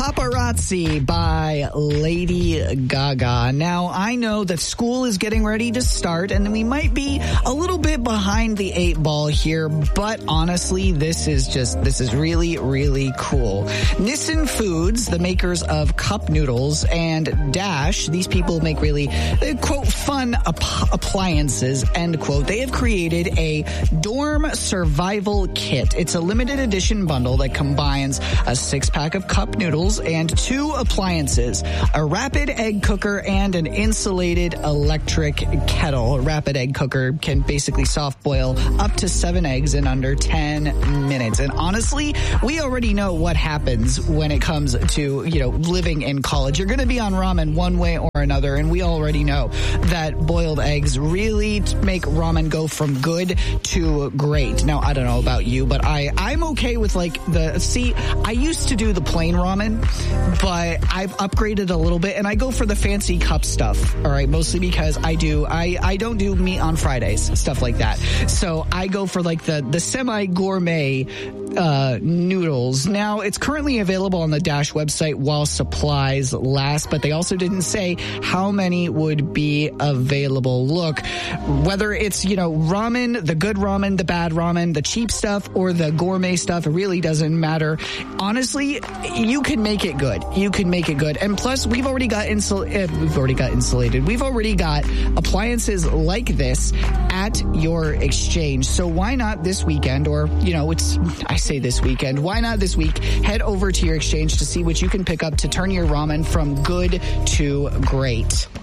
Paparazzi by Lady Gaga. Now, I know that school is getting ready to start, and we might be a little bit behind the 8 ball here, but honestly, this is really, really cool. Nissin Foods, the makers of cup noodles, and Dash, these people make really, quote, fun appliances, end quote. They have created a dorm survival kit. It's a limited edition bundle that combines a 6-pack of cup noodles and 2 appliances, a rapid egg cooker and an insulated electric kettle. A rapid egg cooker can basically soft boil up to 7 eggs in under 10 minutes. And honestly, we already know what happens when it comes to, living in college. You're going to be on ramen one way or another, and we already know that boiled eggs really make ramen go from good to great. Now, I don't know about you, but I'm okay with I used to do the plain ramen, but I've upgraded a little bit, and I go for the fancy cup stuff, all right, mostly because I don't do meat on Fridays, stuff like that. So I go for the semi-gourmet noodles. Now, it's currently available on the Dash website while supplies last, but they also didn't say how many would be available. Look, whether it's, ramen, the good ramen, the bad ramen, the cheap stuff, or the gourmet stuff, it really doesn't matter. Honestly, you can make it good. You can make it good. And plus, we've already got insulated. We've already got appliances like this at your exchange. So why not this weekend, or, I say this weekend, why not this week, head over to your exchange to see what you can pick up to turn your ramen from good to great.